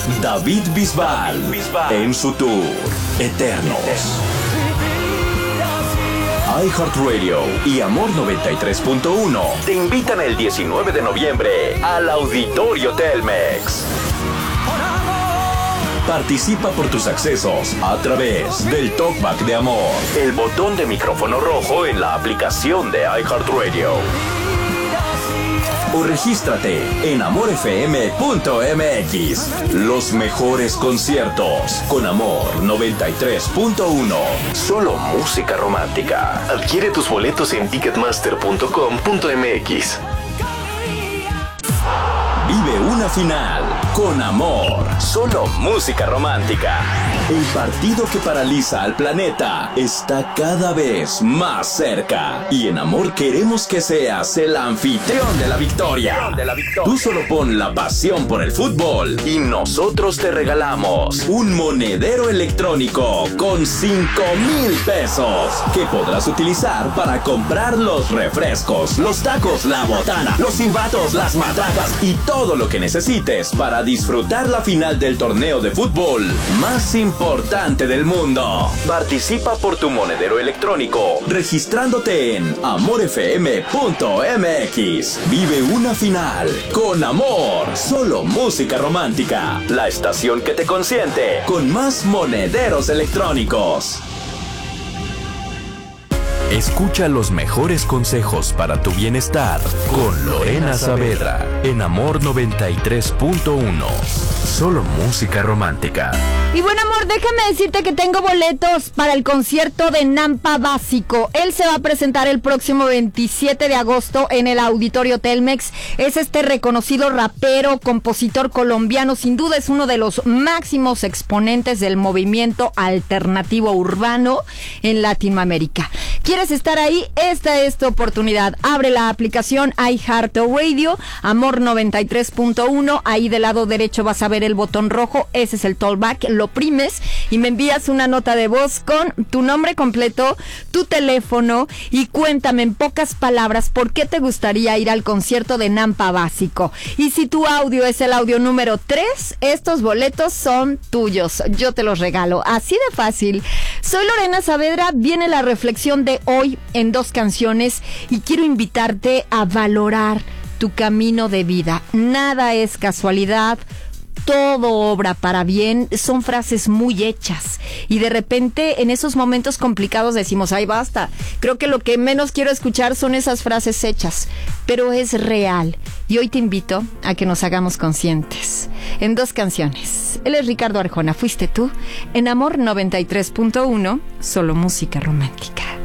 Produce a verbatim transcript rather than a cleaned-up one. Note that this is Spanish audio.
David Bisbal, David Bisbal en su tour Eternos. iHeartRadio y Amor noventa y tres punto uno te invitan el diecinueve de noviembre al Auditorio Telmex. Participa por tus accesos a través del Talkback de Amor, el botón de micrófono rojo en la aplicación de iHeartRadio. O regístrate en amor f m punto m x. Los mejores conciertos con Amor noventa y tres punto uno. Solo música romántica. Adquiere tus boletos en ticketmaster punto com punto m x. Vive una final con Amor. Solo música romántica. El partido que paraliza al planeta está cada vez más cerca. Y en Amor queremos que seas el anfitrión de la victoria. Tú solo pon la pasión por el fútbol y nosotros te regalamos un monedero electrónico con cinco mil pesos que podrás utilizar para comprar los refrescos, los tacos, la botana, los silbatos, las matracas y todo lo que necesites para disfrutar la final del torneo de fútbol más importante del mundo. Participa por tu monedero electrónico registrándote en amor f m punto m x. Vive una final con Amor. Solo música romántica. La estación que te consiente con más monederos electrónicos. Escucha los mejores consejos para tu bienestar con Lorena Saavedra en Amor noventa y tres punto uno. Solo música romántica. Y bueno, amor, déjame decirte que tengo boletos para el concierto de Nampa Básico. Él se va a presentar el próximo veintisiete de agosto en el Auditorio Telmex. Es este reconocido rapero, compositor colombiano. Sin duda es uno de los máximos exponentes del movimiento alternativo urbano en Latinoamérica. ¿Quieres estar ahí? Esta es tu oportunidad. Abre la aplicación iHeartRadio, Amor noventa y tres punto uno. Ahí del lado derecho vas a ver el botón rojo. Ese es el Talkback. Lo oprimes y me envías una nota de voz con tu nombre completo, tu teléfono y cuéntame en pocas palabras por qué te gustaría ir al concierto de Nampa Básico. Y si tu audio es el audio número tres, estos boletos son tuyos. Yo te los regalo. Así de fácil. Soy Lorena Saavedra. Viene la reflexión de hoy en dos canciones y quiero invitarte a valorar tu camino de vida. Nada es casualidad. Todo obra para bien. Son frases muy hechas y de repente en esos momentos complicados decimos, ay, basta, creo que lo que menos quiero escuchar son esas frases hechas, pero es real y hoy te invito a que nos hagamos conscientes en dos canciones. Él es Ricardo Arjona, Fuiste Tú, en Amor noventa y tres punto uno, solo música romántica.